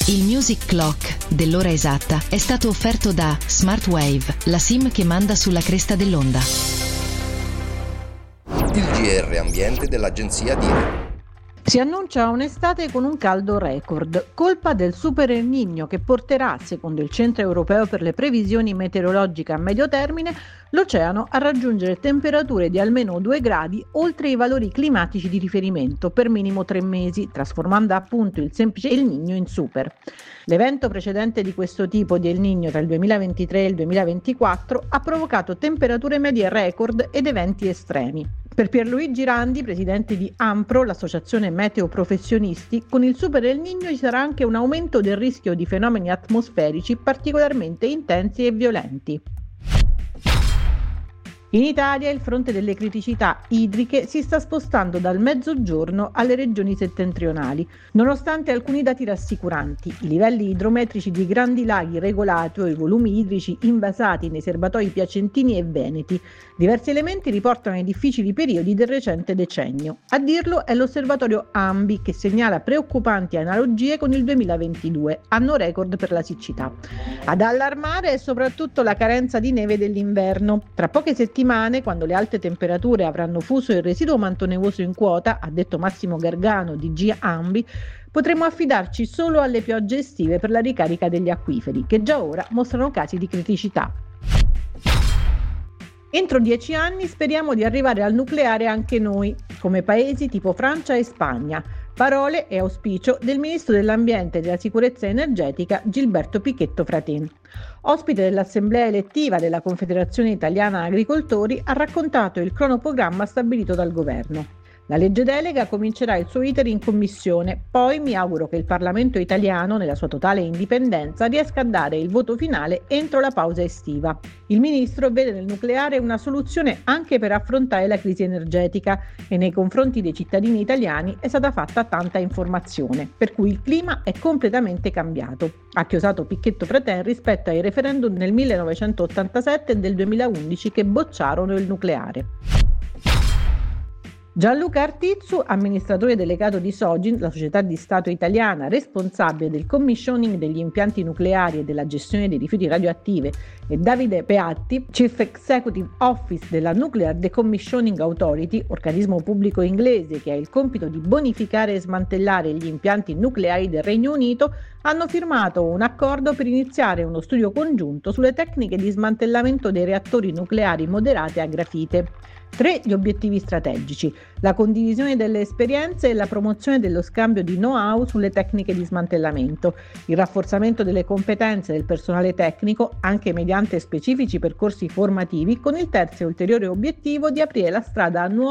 Il Music Clock dell'ora esatta è stato offerto da Smartwave, la SIM che manda sulla cresta dell'onda. Il GR Ambiente dell'agenzia DIRE. Si annuncia un'estate con un caldo record, colpa del super El Niño che porterà, secondo il Centro Europeo per le Previsioni Meteorologiche a medio termine, l'oceano a raggiungere temperature di almeno 2 gradi oltre i valori climatici di riferimento per minimo 3 mesi, trasformando appunto il semplice El Niño in super. L'evento precedente di questo tipo di El Niño tra il 2023 e il 2024 ha provocato temperature medie record ed eventi estremi. Per Pierluigi Randi, presidente di AMPRO, l'associazione Meteo Professionisti, con il super El Niño ci sarà anche un aumento del rischio di fenomeni atmosferici particolarmente intensi e violenti. In Italia il fronte delle criticità idriche si sta spostando dal mezzogiorno alle regioni settentrionali, nonostante alcuni dati rassicuranti. I livelli idrometrici di grandi laghi regolati o i volumi idrici invasati nei serbatoi piacentini e veneti. Diversi elementi riportano i difficili periodi del recente decennio. A dirlo è l'osservatorio AMBI, che segnala preoccupanti analogie con il 2022, anno record per la siccità. Ad allarmare è soprattutto la carenza di neve dell'inverno. Tra poche settimane, quando le alte temperature avranno fuso il residuo manto nevoso in quota, ha detto Massimo Gargano di GAMBI, potremo affidarci solo alle piogge estive per la ricarica degli acquiferi, che già ora mostrano casi di criticità. Entro 10 anni speriamo di arrivare al nucleare anche noi, come paesi tipo Francia e Spagna. Parole e auspicio del ministro dell'Ambiente e della Sicurezza Energetica Gilberto Pichetto Fratin. Ospite dell'assemblea elettiva della Confederazione Italiana Agricoltori, ha raccontato il cronoprogramma stabilito dal governo. La legge delega comincerà il suo iter in commissione, poi mi auguro che il Parlamento italiano, nella sua totale indipendenza, riesca a dare il voto finale entro la pausa estiva. Il ministro vede nel nucleare una soluzione anche per affrontare la crisi energetica e nei confronti dei cittadini italiani è stata fatta tanta informazione, per cui il clima è completamente cambiato, ha chiosato Pichetto Fratin rispetto ai referendum del 1987 e del 2011 che bocciarono il nucleare. Gianluca Artizzu, amministratore delegato di Sogin, la società di Stato italiana responsabile del commissioning degli impianti nucleari e della gestione dei rifiuti radioattivi, e Davide Peatti, Chief Executive Office della Nuclear Decommissioning Authority, organismo pubblico inglese che ha il compito di bonificare e smantellare gli impianti nucleari del Regno Unito, hanno firmato un accordo per iniziare uno studio congiunto sulle tecniche di smantellamento dei reattori nucleari moderate a grafite. 3 gli obiettivi strategici: la condivisione delle esperienze e la promozione dello scambio di know-how sulle tecniche di smantellamento, il rafforzamento delle competenze del personale tecnico anche mediante specifici percorsi formativi, con il terzo e ulteriore obiettivo di aprire la strada a nuovi